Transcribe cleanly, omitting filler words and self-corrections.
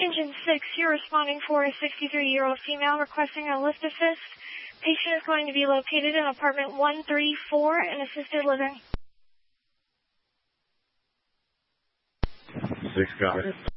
Engine 6, you're responding for a 63-year-old female requesting a lift assist. Patient is going to be located in apartment 134 in assisted living. 6 got it.